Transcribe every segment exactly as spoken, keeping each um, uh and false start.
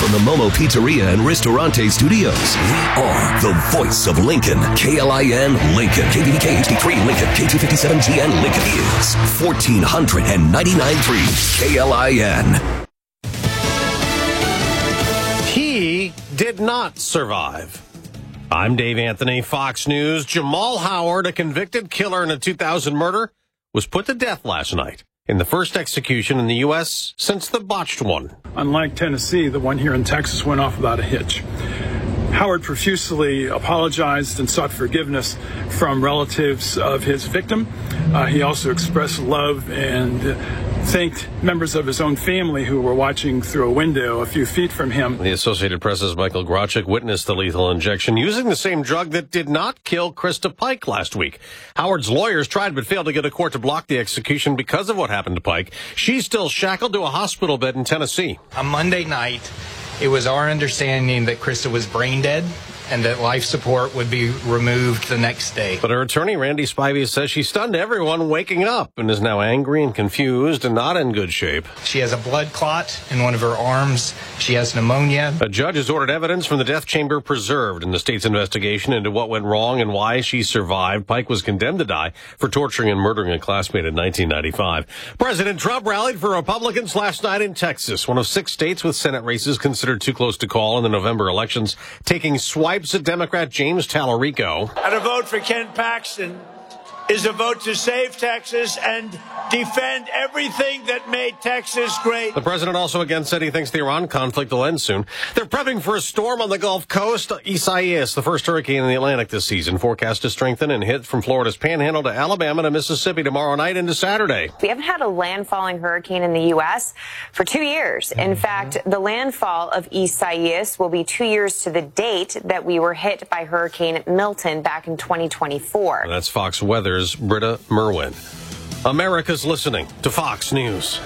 from the Momo Pizzeria and Ristorante Studios, we are the voice of Lincoln. K L I N Lincoln. K V D K H D three Lincoln. K two fifty-seven G N Lincoln is fourteen ninety-nine point three K L I N. He did not survive. I'm Dave Anthony, Fox News. Jamal Howard, a convicted killer in a two thousand murder, was put to death last night in the first execution in the U S since the botched one. Unlike Tennessee, the one here in Texas went off without a hitch. Howard profusely apologized and sought forgiveness from relatives of his victim. Uh, he also expressed love and thanked members of his own family who were watching through a window a few feet from him. The Associated Press's Michael Grochek witnessed the lethal injection using the same drug that did not kill Krista Pike last week. Howard's lawyers tried but failed to get a court to block the execution because of what happened to Pike. She's still shackled to a hospital bed in Tennessee. On Monday night, it was our understanding that Krista was brain dead and that life support would be removed the next day. But her attorney, Randy Spivey, says she stunned everyone waking up and is now angry and confused and not in good shape. She has a blood clot in one of her arms. She has pneumonia. A judge has ordered evidence from the death chamber preserved in the state's investigation into what went wrong and why she survived. Pike was condemned to die for torturing and murdering a classmate in nineteen ninety-five. President Trump rallied for Republicans last night in Texas, one of six states with Senate races considered too close to call in the November elections, taking swipes at Democrat James Tallarico. And a vote for Ken Paxton is a vote to save Texas and defend everything that made Texas great. The president also again said he thinks the Iran conflict will end soon. They're prepping for a storm on the Gulf Coast. Isaias, the first hurricane in the Atlantic this season, forecast to strengthen and hit from Florida's Panhandle to Alabama to Mississippi tomorrow night into Saturday. We haven't had a landfalling hurricane in the U S for two years. In mm-hmm. fact, the landfall of Isaias will be two years to the date that we were hit by Hurricane Milton back in twenty twenty-four. That's Fox Weather's Britta Merwin. America's listening to Fox News.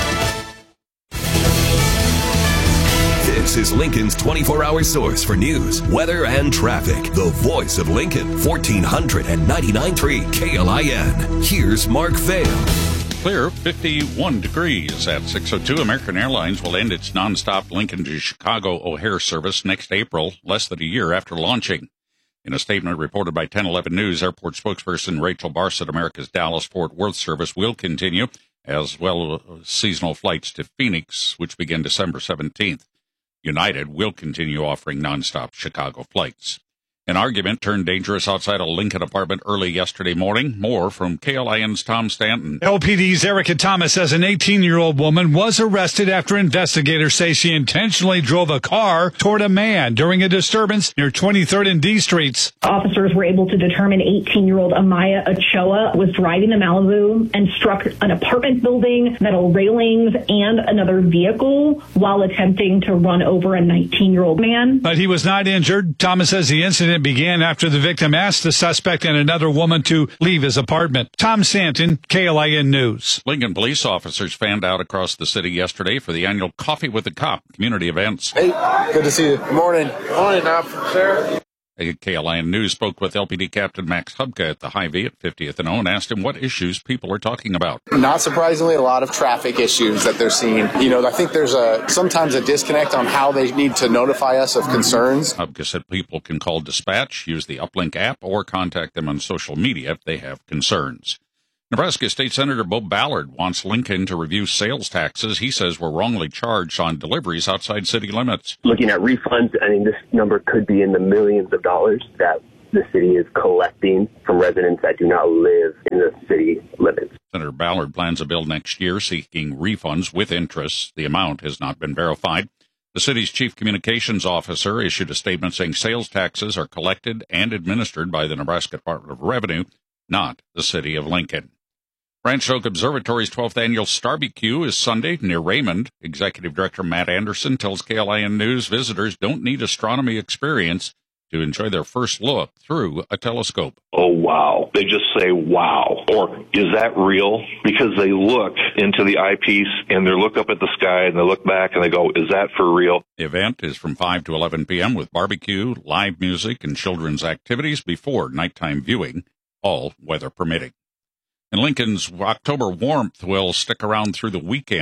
This is Lincoln's twenty-four hour source for news, weather, and traffic. The voice of Lincoln, fourteen ninety-nine point three K L I N. Here's Mark Vail. Clear, fifty-one degrees at six oh two. American Airlines will end its nonstop Lincoln to Chicago O'Hare service next April, less than a year after launching. In a statement reported by ten eleven News, airport spokesperson Rachel Barr said America's Dallas-Fort Worth service will continue, as well as seasonal flights to Phoenix, which begin December seventeenth. United will continue offering nonstop Chicago flights. An argument turned dangerous outside a Lincoln apartment early yesterday morning. More from K L I N's Tom Stanton. L P D's Erica Thomas says an eighteen-year-old woman was arrested after investigators say she intentionally drove a car toward a man during a disturbance near twenty-third and D Streets. Officers were able to determine eighteen-year-old Amaya Ochoa was driving a Malibu and struck an apartment building, metal railings, and another vehicle while attempting to run over a nineteen-year-old man. But he was not injured. Thomas says the incident began after the victim asked the suspect and another woman to leave his apartment. Tom Stanton, K L I N News. Lincoln police officers fanned out across the city yesterday for the annual Coffee with the Cop community events. Hey, good to see you. Good morning. Good morning, officer. K L I N News spoke with L P D Captain Max Hubka at the Hy-Vee at fiftieth and O and asked him what issues people are talking about. Not surprisingly, a lot of traffic issues that they're seeing. You know, I think there's a sometimes a disconnect on how they need to notify us of concerns. Hubka said people can call dispatch, use the Uplink app, or contact them on social media if they have concerns. Nebraska State Senator Bo Ballard wants Lincoln to review sales taxes he says were wrongly charged on deliveries outside city limits. Looking at refunds, I mean, this number could be in the millions of dollars that the city is collecting from residents that do not live in the city limits. Senator Ballard plans a bill next year seeking refunds with interest. The amount has not been verified. The city's chief communications officer issued a statement saying sales taxes are collected and administered by the Nebraska Department of Revenue, not the city of Lincoln. Ranch Oak Observatory's twelfth annual Starbecue is Sunday near Raymond. Executive Director Matt Anderson tells K L I N News visitors don't need astronomy experience to enjoy their first look through a telescope. Oh, wow. They just say, wow. Or, is that real? Because they look into the eyepiece and they look up at the sky and they look back and they go, is that for real? The event is from five to eleven p.m. with barbecue, live music, and children's activities before nighttime viewing, all weather permitting. And Lincoln's October warmth will stick around through the weekend.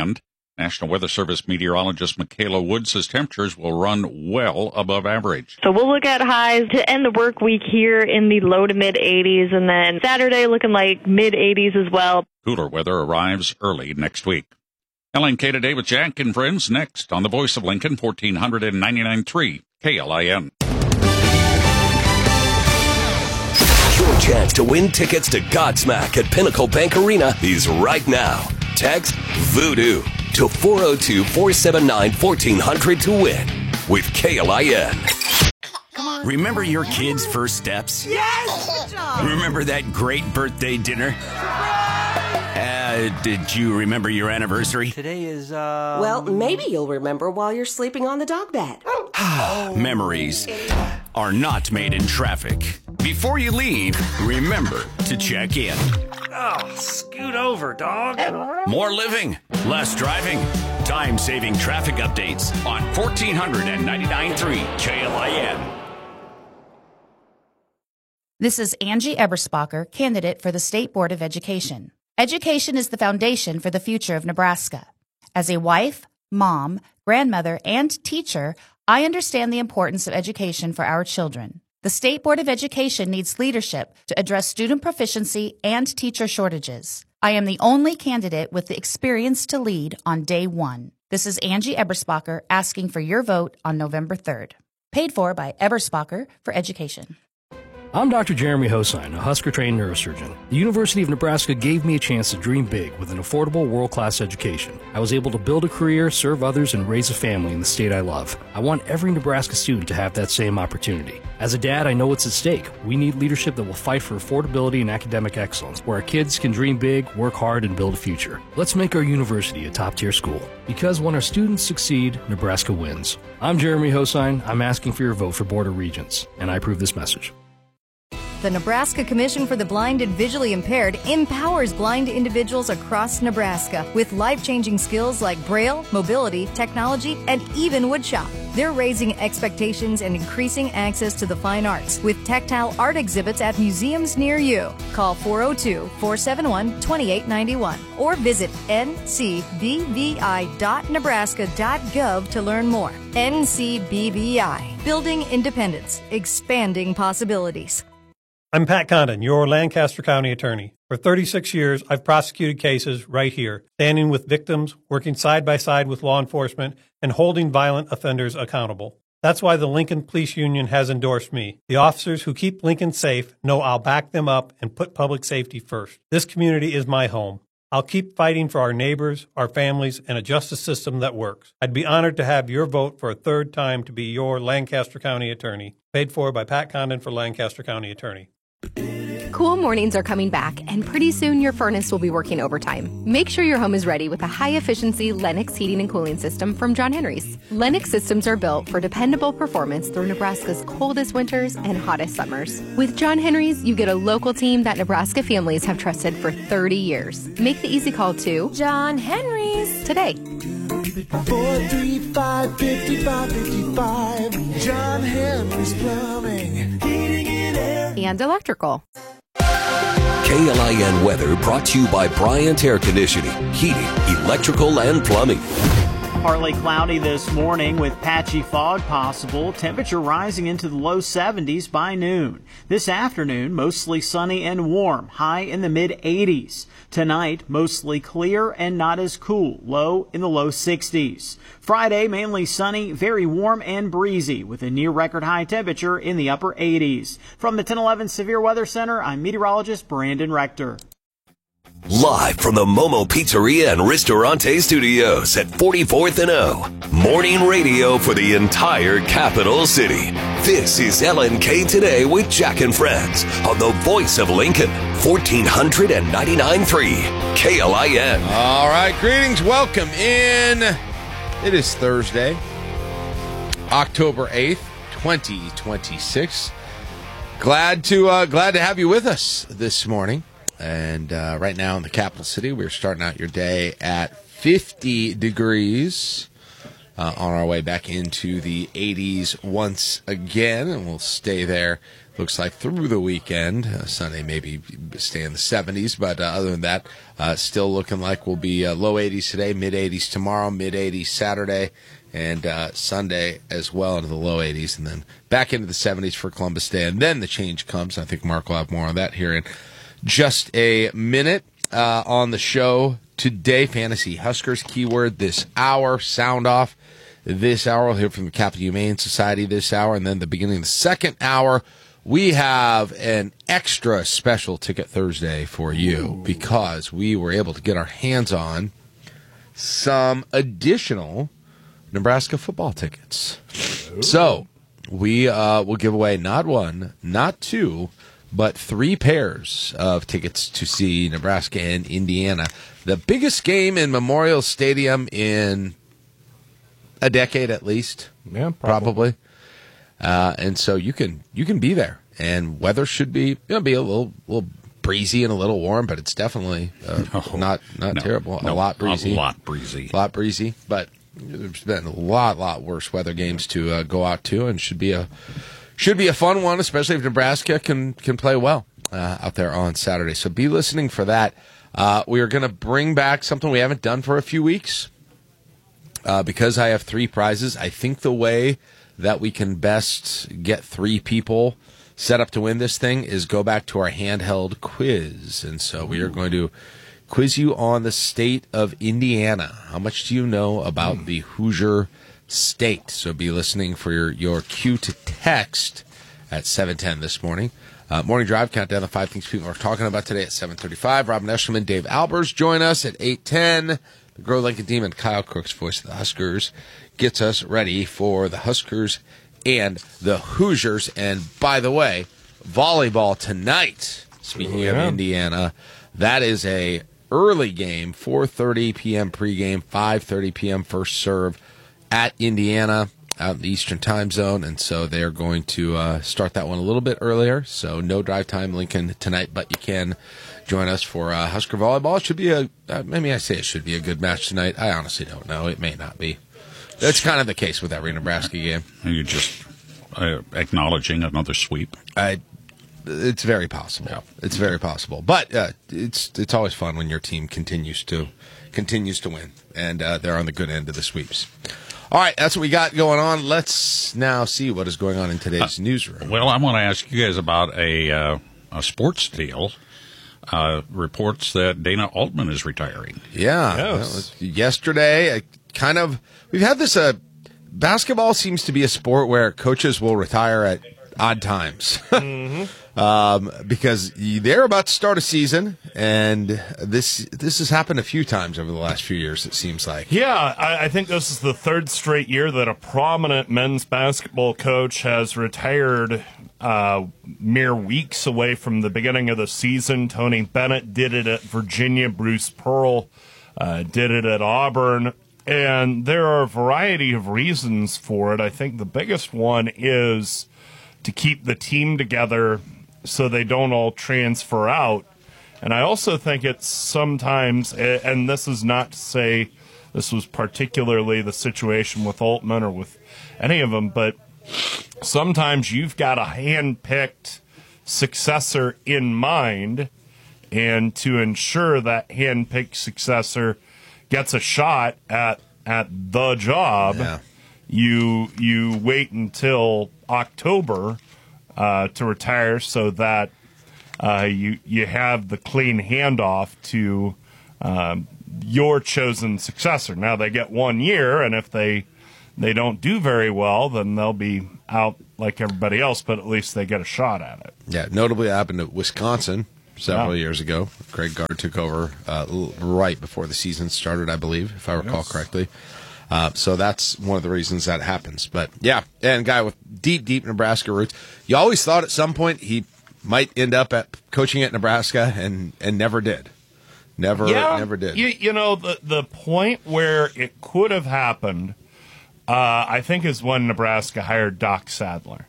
National Weather Service meteorologist Michaela Wood says temperatures will run well above average. So we'll look at highs to end the work week here in the low to mid eighties, and then Saturday looking like mid eighties as well. Cooler weather arrives early next week. L N K Today with Jack and Friends next on the Voice of Lincoln, fourteen ninety-nine point three K L I N. Your chance to win tickets to Godsmack at Pinnacle Bank Arena is right now. Text Voodoo to four oh two, four seven nine, fourteen hundred to win with K L I N. Remember your kids' first steps? Yes! Good job! Remember that great birthday dinner? Uh, did you remember your anniversary? Today is, uh... Well, maybe you'll remember while you're sleeping on the dog bed. Memories are not made in traffic. Before you leave, remember to check in. Oh, scoot over, dog. More living, less driving. Time-saving traffic updates on fourteen ninety-nine point three K L I N. This is Angie Eberspacher, candidate for the State Board of Education. Education is the foundation for the future of Nebraska. As a wife, mom, grandmother, and teacher, I understand the importance of education for our children. The State Board of Education needs leadership to address student proficiency and teacher shortages. I am the only candidate with the experience to lead on day one. This is Angie Eberspacher asking for your vote on November third. Paid for by Eberspacher for Education. I'm Doctor Jeremy Hosine, a Husker-trained neurosurgeon. The University of Nebraska gave me a chance to dream big with an affordable, world-class education. I was able to build a career, serve others, and raise a family in the state I love. I want every Nebraska student to have that same opportunity. As a dad, I know what's at stake. We need leadership that will fight for affordability and academic excellence, where our kids can dream big, work hard, and build a future. Let's make our university a top-tier school. Because when our students succeed, Nebraska wins. I'm Jeremy Hosine. I'm asking for your vote for Board of Regents, and I approve this message. The Nebraska Commission for the Blind and Visually Impaired empowers blind individuals across Nebraska with life-changing skills like Braille, mobility, technology, and even woodshop. They're raising expectations and increasing access to the fine arts with tactile art exhibits at museums near you. Call four oh two, four seven one, two eight nine one or visit n c b v i dot nebraska dot gov to learn more. N C B V I, building independence, expanding possibilities. I'm Pat Condon, your Lancaster County attorney. For thirty-six years, I've prosecuted cases right here, standing with victims, working side by side with law enforcement, and holding violent offenders accountable. That's why the Lincoln Police Union has endorsed me. The officers who keep Lincoln safe know I'll back them up and put public safety first. This community is my home. I'll keep fighting for our neighbors, our families, and a justice system that works. I'd be honored to have your vote for a third time to be your Lancaster County attorney. Paid for by Pat Condon for Lancaster County Attorney. Cool mornings are coming back, and pretty soon your furnace will be working overtime. Make sure your home is ready with a high-efficiency Lennox heating and cooling system from John Henry's. Lennox systems are built for dependable performance through Nebraska's coldest winters and hottest summers. With John Henry's, you get a local team that Nebraska families have trusted for thirty years. Make the easy call to John Henry's today. four three five, five five five five John Henry's Plumbing, Heating and Air and Electrical. K L I N weather brought to you by Bryant Air Conditioning, Heating, Electrical, and Plumbing. Partly cloudy this morning with patchy fog possible. Temperature rising into the low seventies by noon. This afternoon, mostly sunny and warm, high in the mid eighties. Tonight, mostly clear and not as cool, low in the low sixties. Friday, mainly sunny, very warm and breezy with a near record high temperature in the upper eighties. From the ten eleven Severe Weather Center, I'm meteorologist Brandon Rector. Live from the Momo Pizzeria and Ristorante Studios at forty-fourth and O. Morning radio for the entire capital city. This is L N K Today with Jack and Friends on the Voice of Lincoln, fourteen ninety-nine point three K L I N. All right, greetings. Welcome in. It is Thursday, October eighth, twenty twenty-six. Glad to uh, glad to have you with us this morning. And uh, right now in the capital city, we're starting out your day at fifty degrees uh, on our way back into the eighties once again, and we'll stay there looks like through the weekend. Uh, Sunday maybe stay in the seventies, but uh, other than that, uh, still looking like we'll be uh, low eighties today, mid eighties tomorrow, mid eighties Saturday, and uh, Sunday as well into the low eighties, and then back into the seventies for Columbus Day, and then the change comes. I think Mark will have more on that here in just a minute. Uh, on the show today, Fantasy Huskers keyword this hour, sound off this hour. We'll hear from the Capital Humane Society this hour, and then the beginning of the second hour, we have an extra special Ticket Thursday for you because we were able to get our hands on some additional Nebraska football tickets. Ooh. So we uh, will give away not one, not two, but three pairs of tickets to see Nebraska and Indiana. The biggest game in Memorial Stadium in a decade at least. Yeah, probably. probably. Uh, and so you can you can be there. And weather should be, you know, be a little little breezy and a little warm, but it's definitely uh, no, not not no, terrible. No, a lot breezy. A lot breezy. A lot breezy. But there's been a lot, lot worse weather games to uh, go out to, and should be a should be a fun one, especially if Nebraska can can play well uh, out there on Saturday. So be listening for that. Uh, we are going to bring back something we haven't done for a few weeks. Uh, because I have three prizes, I think the way that we can best get three people set up to win this thing is go back to our handheld quiz. And so we are going to quiz you on the state of Indiana. How much do you know about mm. the Hoosier State? So be listening for your, your cue to text at seven ten this morning. Uh, morning Drive, count down the five things people are talking about today at seven thirty-five. Robin Eshelman, Dave Albers join us at eight ten. The Grow Lincoln Demon, Kyle Crooks, voice of the Huskers, gets us ready for the Huskers and the Hoosiers. And by the way, volleyball tonight, speaking yeah. of Indiana, that is a early game, four thirty p.m. pregame, five thirty p.m. first serve at Indiana out in the Eastern time zone. And so they're going to uh, start that one a little bit earlier. So no drive time Lincoln tonight, but you can join us for uh, Husker volleyball. It should be a, uh, maybe I say it should be a good match tonight. I honestly don't know. It may not be. That's kind of the case with every Nebraska game. Are you just uh, acknowledging another sweep? I, it's very possible. Yeah. It's very possible. But uh, it's it's always fun when your team continues to continues to win, and uh, they're on the good end of the sweeps. All right, that's what we got going on. Let's now see what is going on in today's uh, newsroom. Well, I want to ask you guys about a uh, a sports deal. Uh, reports that Dana Altman is retiring. Yeah. Yes. Well, yesterday, I kind of, we've had this, uh, basketball seems to be a sport where coaches will retire at odd times. Mm-hmm. um, because they're about to start a season, and this this has happened a few times over the last few years, it seems like. Yeah, I, I think this is the third straight year that a prominent men's basketball coach has retired uh, mere weeks away from the beginning of the season. Tony Bennett did it at Virginia. Bruce Pearl uh, did it at Auburn. And there are a variety of reasons for it. I think the biggest one is to keep the team together so they don't all transfer out. And I also think it's sometimes, and this is not to say this was particularly the situation with Altman or with any of them, but sometimes you've got a hand-picked successor in mind, and to ensure that hand-picked successor gets a shot at at the job, yeah. you you wait until October uh, to retire so that uh, you you have the clean handoff to um, your chosen successor. Now they get one year, and if they they don't do very well, then they'll be out like everybody else. But at least they get a shot at it. Yeah, notably it happened at Wisconsin several yeah. years ago. Greg Gard took over uh, right before the season started, I believe, if I recall yes. correctly. Uh, so that's one of the reasons that happens. But, yeah, and a guy with deep, deep Nebraska roots. You always thought at some point he might end up at coaching at Nebraska, and, and never did. Never, yeah, never did. You, you know, the, the point where it could have happened, uh, I think, is when Nebraska hired Doc Sadler.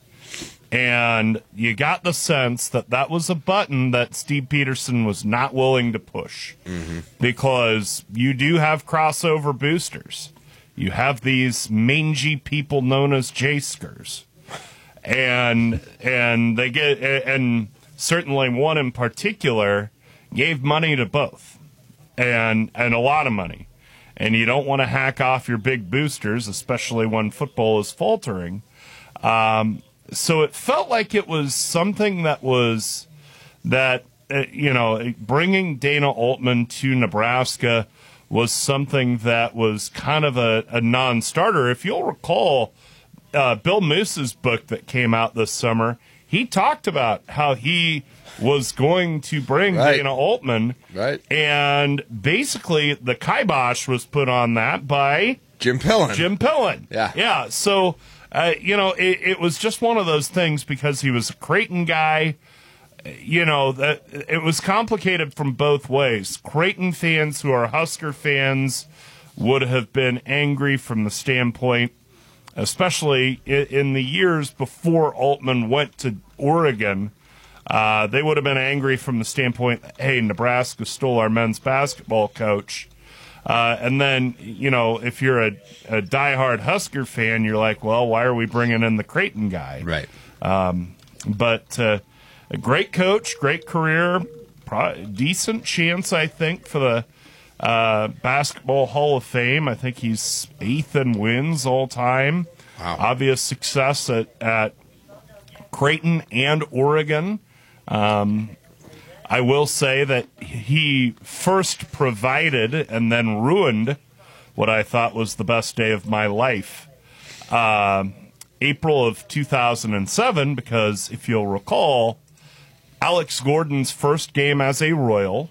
And you got the sense that that was a button that Steve Peterson was not willing to push. Mm-hmm. Because you do have crossover boosters. You have these mangy people known as J-skers. and and they get and certainly one in particular gave money to both, and and a lot of money, and you don't want to hack off your big boosters, especially when football is faltering. Um, so it felt like it was something that was that uh, you know bringing Dana Altman to Nebraska was something that was kind of a, a non-starter. If you'll recall, uh, Bill Moose's book that came out this summer, he talked about how he was going to bring Right. Dana Altman. Right. And basically the kibosh was put on that by Jim Pillen. Jim Pillen. Yeah. Yeah. So, uh, you know, it, it was just one of those things because he was a Creighton guy. You know, that it was complicated from both ways. Creighton fans who are Husker fans would have been angry from the standpoint, especially in, in the years before Altman went to Oregon. Uh, they would have been angry from the standpoint, hey, Nebraska stole our men's basketball coach. Uh, and then, you know, if you're a, a diehard Husker fan, you're like, well, why are we bringing in the Creighton guy? Right. Um, but uh, a great coach, great career, pro- decent chance, I think, for the uh, Basketball Hall of Fame. I think he's eighth in wins all time. Wow. Obvious success at, at Creighton and Oregon. Um, I will say that he first provided and then ruined what I thought was the best day of my life. Uh, April of two thousand seven, because if you'll recall, Alex Gordon's first game as a Royal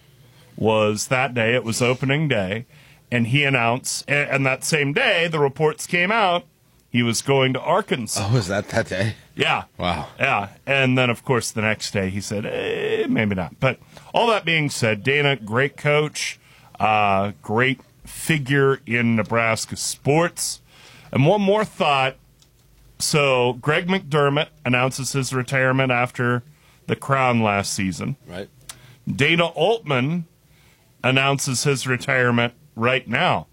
was that day. It was opening day, and he announced, and, and that same day, the reports came out, he was going to Arkansas. Oh, was that that day? Yeah. Wow. Yeah. And then, of course, the next day he said, eh, maybe not. But all that being said, Dana, great coach, uh, great figure in Nebraska sports. And one more thought. So Greg McDermott announces his retirement after the Crown last season. Right. Dana Altman announces his retirement right now.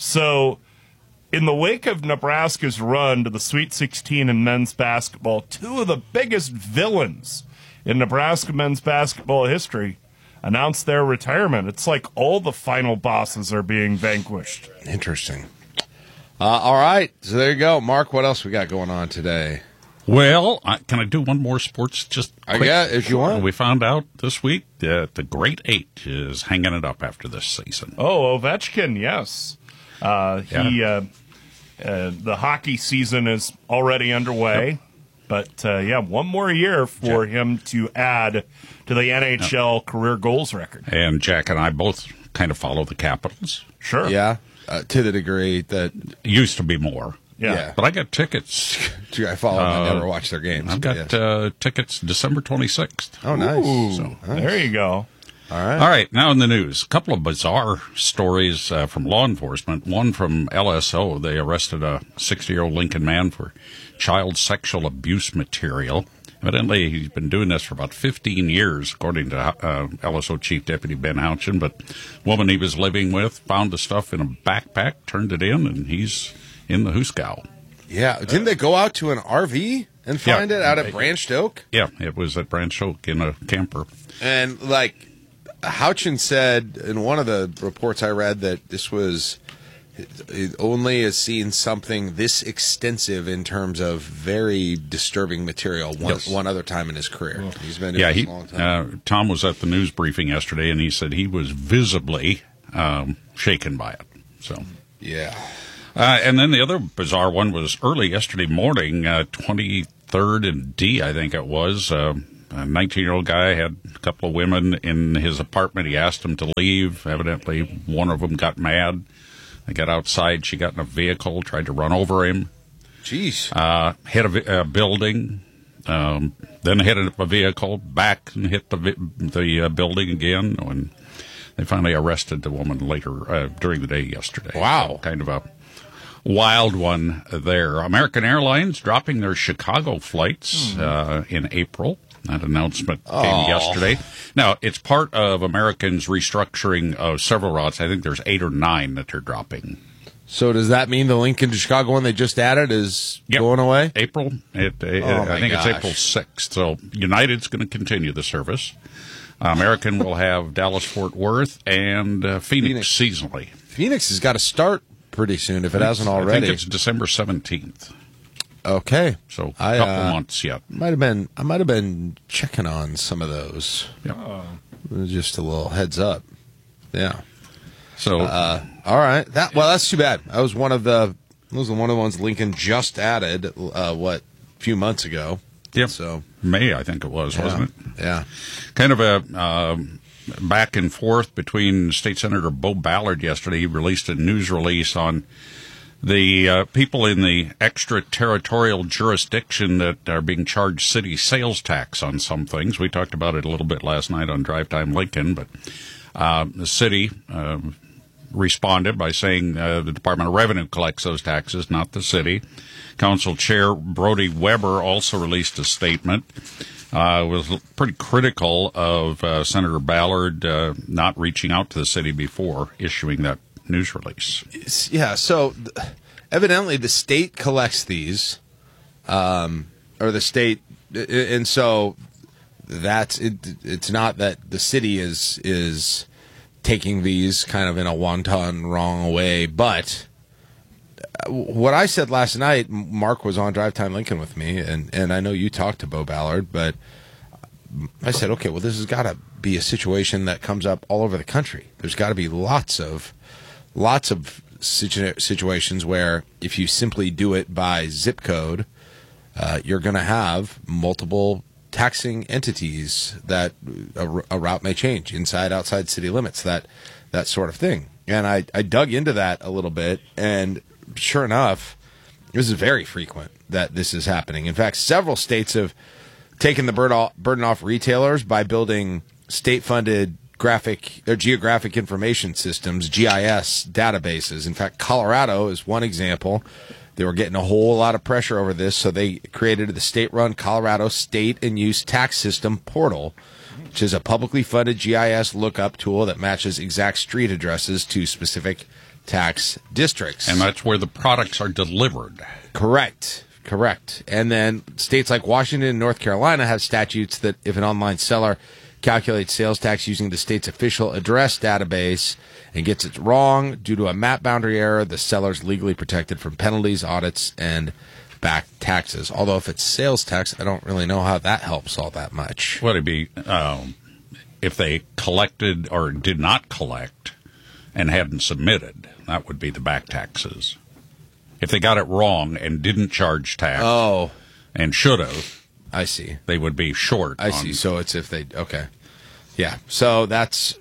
So in the wake of Nebraska's run to the Sweet sixteen in men's basketball, two of the biggest villains in Nebraska men's basketball history announced their retirement. It's like all the final bosses are being vanquished. Interesting. Uh, all right. So there you go. Mark, what else we got going on today? Well, I, can I do one more sports? Just I quick? guess, if you want. We found out this week that the Great Eight is hanging it up after this season. Oh, Ovechkin, yes. Uh, he, Yeah. uh, uh, the hockey season is already underway. Yep. But, uh, yeah, one more year for Jack. him to add to the N H L yep. career goals record. And Jack and I both kind of follow the Capitals. Sure. Yeah, uh, to the degree that used to be more. Yeah. Yeah. But I got tickets. I follow them. I Uh, never watch their games. I've but got yes. uh, tickets December twenty-sixth. Oh, nice. Ooh, So, nice. There you go. All right. All right, now in the news, a couple of bizarre stories uh, from law enforcement. One from L S O. They arrested a sixty-year-old Lincoln man for child sexual abuse material. Evidently, he's been doing this for about fifteen years, according to uh, L S O Chief Deputy Ben Houchin. But the woman he was living with found the stuff in a backpack, turned it in, and he's in the Hooskow. Yeah. Didn't they go out to an R V and find Yeah. it out at Branched Oak? Yeah, it was at Branch Oak in a camper. And, like, Houchin said in one of the reports I read that this was it only has seen something this extensive in terms of very disturbing material one, Yes. one other time in his career. He's been doing Yeah, this he, a long time. uh, Tom was at the news briefing yesterday, and he said he was visibly um, shaken by it. So, yeah. Uh, and then the other bizarre one was early yesterday morning, uh, twenty-third and D, I think it was. Uh, a nineteen-year-old guy had a couple of women in his apartment. He asked them to leave. Evidently, one of them got mad. They got outside. She got in a vehicle, tried to run over him. Jeez. Uh, hit a, vi- a building, um, then hit a vehicle, back and hit the vi- the uh, building again. When they finally arrested the woman later uh, during the day yesterday. Wow. So kind of a wild one there. American Airlines dropping their Chicago flights Hmm. uh, in April. That announcement Oh. came yesterday. Now, it's part of Americans restructuring of several routes. I think there's eight or nine that they're dropping. So does that mean the Lincoln to Chicago one they just added is Yep. going away? April. It, uh, Oh, my I think gosh. it's April sixth. So United's going to continue the service. Uh, American will have Dallas-Fort Worth and uh, Phoenix, Phoenix. seasonally. Phoenix has got to start pretty soon if it hasn't already. I think it's December seventeenth. Okay, so a I, couple uh, months yet. Might have been. I might have been checking on some of those. Yeah. Just a little heads up. Yeah. So, uh, all right. That well, that's too bad. I was one of the. That was one of the ones Lincoln just added. Uh, what, a few months ago. Yep. So May, I think it was, yeah. wasn't it? Yeah. Kind of a uh, back and forth between State Senator Bo Ballard yesterday. He released a news release on the uh, people in the extraterritorial jurisdiction that are being charged city sales tax on some things. We talked about it a little bit last night on Drive Time Lincoln, but uh, the city uh, responded by saying uh, the Department of Revenue collects those taxes, not the city. Council Chair Brody Weber also released a statement. Uh, was pretty critical of uh, Senator Ballard uh, not reaching out to the city before issuing that news release. Yeah, so th- evidently the state collects these, um, or the state, and so that's it. It's not that the city is is taking these kind of in a wanton wrong way, but what I said last night, Mark was on Drive Time Lincoln with me, and, and I know you talked to Bo Ballard, but I said, okay, well, this has got to be a situation that comes up all over the country. There's got to be lots of lots of situ- situations where if you simply do it by zip code, uh, you're going to have multiple taxing entities that a, a route may change inside, outside city limits, that that sort of thing. And I, I dug into that a little bit, and sure enough, this is very frequent that this is happening. In fact, several states have taken the burden off retailers by building state-funded graphic or geographic information systems, G I S databases. In fact, Colorado is one example. They were getting a whole lot of pressure over this, so they created the state-run Colorado State and Use Tax System portal, which is a publicly funded G I S lookup tool that matches exact street addresses to specific tax districts. And that's where the products are delivered. Correct. Correct. And then states like Washington and North Carolina have statutes that if an online seller calculates sales tax using the state's official address database and gets it wrong due to a map boundary error, the seller's legally protected from penalties, audits, and back taxes. Although if it's sales tax, I don't really know how that helps all that much. Would it be um, if they collected or did not collect and hadn't submitted? That would be the back taxes. If they got it wrong and didn't charge tax, oh, and should have, I see. They would be short. I on, see. So it's if they okay, yeah. So that's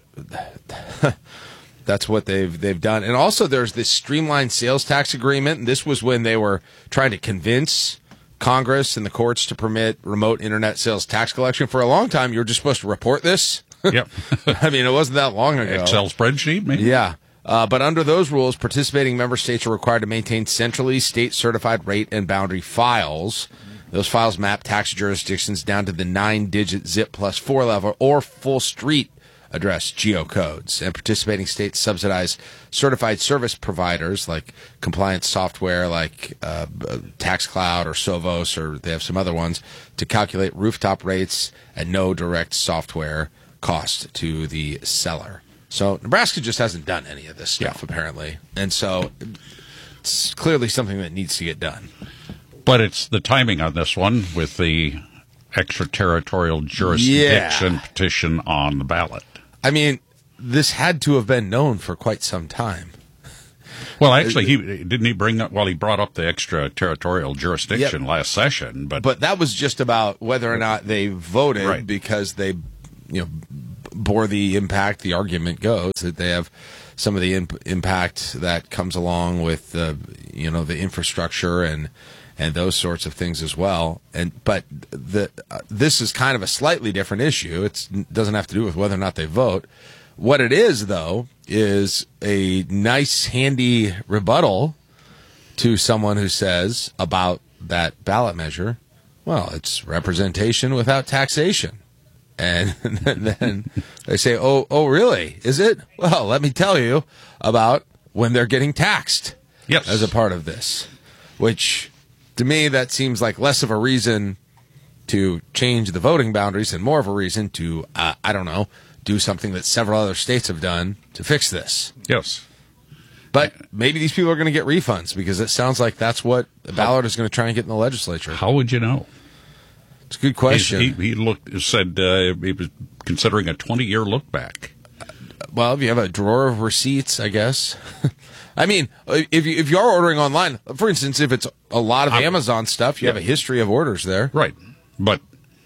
that's what they've they've done. And also, there's this streamlined sales tax agreement. And this was when they were trying to convince Congress and the courts to permit remote internet sales tax collection. For a long time, you were just supposed to report this. Yep. I mean, it wasn't that long ago. Excel spreadsheet, maybe. Yeah. Uh, but under those rules, participating member states are required to maintain centrally state-certified rate and boundary files. Those files map tax jurisdictions down to the nine-digit zip plus four level or full street address geocodes. And participating states subsidize certified service providers like compliance software like uh, TaxCloud or Sovos, or they have some other ones, to calculate rooftop rates at no direct software cost to the seller. So Nebraska just hasn't done any of this stuff, yeah. apparently. And so it's clearly something that needs to get done. But it's the timing on this one with the extraterritorial jurisdiction yeah. petition on the ballot. I mean, this had to have been known for quite some time. Well, actually, he didn't he bring up, well, he brought up the extraterritorial jurisdiction yep. last session. But but that was just about whether or not they voted right. because they, you know, bore the impact. The argument goes that they have some of the imp- impact that comes along with the, you know, the infrastructure and and those sorts of things as well. And but the uh, this is kind of a slightly different issue. It doesn't have to do with whether or not they vote. What it is, though, is a nice, handy rebuttal to someone who says about that ballot measure, well, it's representation without taxation. And then they say, oh, oh, really? Is it? Well, let me tell you about when they're getting taxed. yes. as a part of this, which to me that seems like less of a reason to change the voting boundaries and more of a reason to, uh, I don't know, do something that several other states have done to fix this. Yes. But maybe these people are going to get refunds because it sounds like that's what Ballard is going to try and get in the legislature. How would you know? It's a good question. He's, he, he looked said uh, he was considering a twenty-year look back. Well, if you have a drawer of receipts, I guess. I mean, if you if you are ordering online, for instance, if it's a lot of I'm, Amazon stuff, you yeah. have a history of orders there, right? But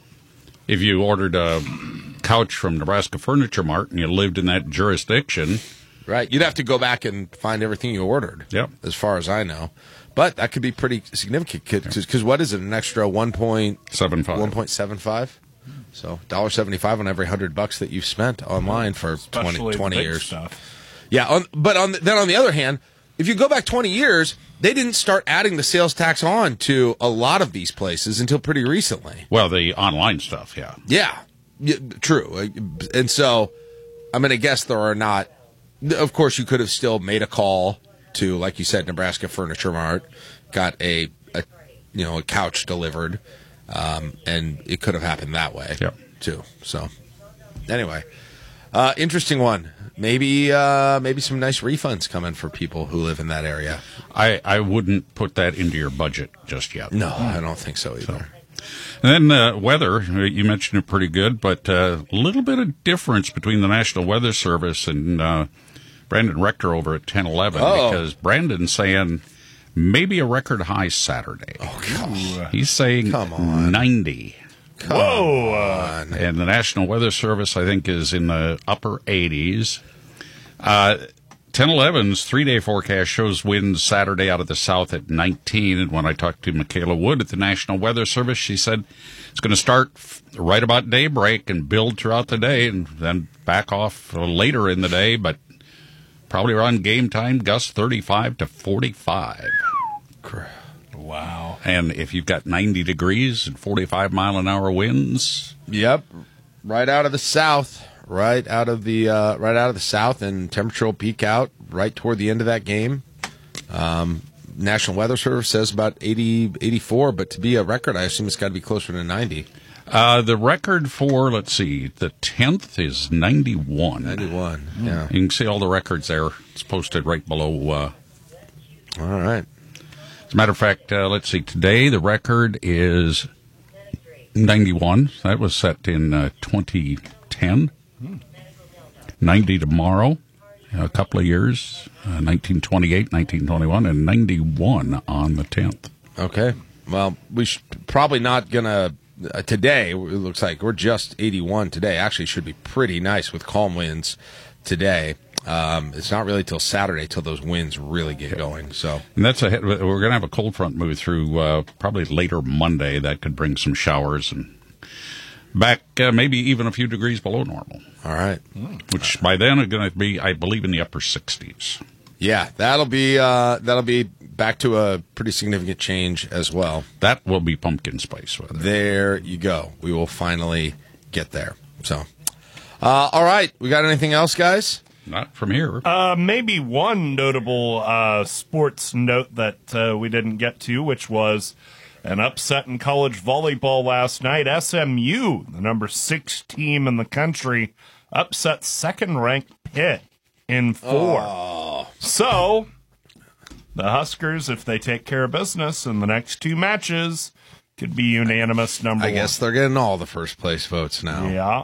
if you ordered a couch from Nebraska Furniture Mart and you lived in that jurisdiction, right, you'd have to go back and find everything you ordered. Yeah, as far as I know. But that could be pretty significant because what is it? An extra one point seven five. One point seven five. So one dollar seventy-five on every hundred bucks that you've spent online for Especially twenty, twenty big years. Stuff. Yeah, on, but on the, then on the other hand, if you go back twenty years, they didn't start adding the sales tax on to a lot of these places until pretty recently. Well, the online stuff, yeah, yeah, yeah true. And so I'm going to guess there are not. Of course, you could have still made a call to, like you said, Nebraska Furniture Mart, got a, a you know a couch delivered. Um, and it could have happened that way, yep. too. So, anyway, uh, interesting one. Maybe uh, maybe some nice refunds coming for people who live in that area. I, I wouldn't put that into your budget just yet. No, I don't think so either. So. And then uh, weather, you mentioned it pretty good, but a uh, little bit of difference between the National Weather Service and uh, Brandon Rector over at ten eleven, oh. because Brandon's saying maybe a record high Saturday. Oh, gosh. He's saying Come on. ninety. Come Whoa. on. And the National Weather Service, I think, is in the upper eighties. Uh, ten eleven's three-day forecast shows winds Saturday out of the south at nineteen. And when I talked to Michaela Wood at the National Weather Service, she said it's going to start right about daybreak and build throughout the day and then back off later in the day, but probably around game time, gusts thirty-five to forty-five. Wow. And if you've got ninety degrees and forty-five mile an hour winds. Yep. Right out of the south. Right out of the uh, right out of the south, and temperature will peak out right toward the end of that game. Um, National Weather Service says about eighty, eighty-four, but to be a record, I assume it's got to be closer to ninety. Uh, the record for, let's see, the tenth is ninety-one. ninety-one, yeah. You can see all the records there. It's posted right below. Uh, all right. As a matter of fact, uh, let's see, today the record is ninety-one. That was set in uh, twenty ten. ninety tomorrow, a couple of years, uh, nineteen twenty-eight, nineteen twenty-one, and ninety-one on the tenth. Okay. Well, we should probably not going to. Uh, today, it looks like we're just eighty-one today. Actually, should be pretty nice with calm winds today. Um, it's not really till Saturday till those winds really get going. So, and that's a we're going to have a cold front move through uh, probably later Monday. That could bring some showers and back uh, maybe even a few degrees below normal. All right, which by then are going to be, I believe, in the upper sixties. Yeah, that'll be uh, that'll be back to a pretty significant change as well. That will be pumpkin spice weather. There you go. We will finally get there. So, uh, all right, we got anything else, guys? Not from here. Uh, maybe one notable uh, sports note that uh, we didn't get to, which was an upset in college volleyball last night. S M U, the number six team in the country, upset second-ranked Pitt in four. Oh. So, the Huskers, if they take care of business in the next two matches, could be unanimous number I one. guess they're getting all the first-place votes now. Yeah.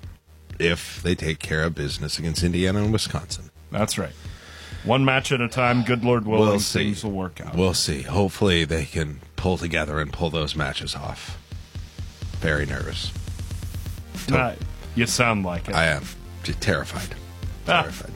If they take care of business against Indiana and Wisconsin. That's right. One match at a time, good Lord willing, we'll see. things will work out. We'll see. Hopefully they can pull together and pull those matches off. Very nervous. Uh, you sound like it. I am. Just terrified. Ah, Terrified.